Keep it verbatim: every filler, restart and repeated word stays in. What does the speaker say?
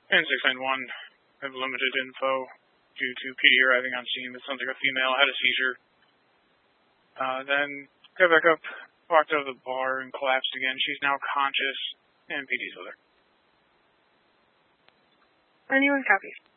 And six nine one, I have limited info due to P D arriving on scene. It sounds like a female had a seizure. Uh, then got back up, walked out of the bar, and collapsed again. She's now conscious, and P D's with her. Anyone copies.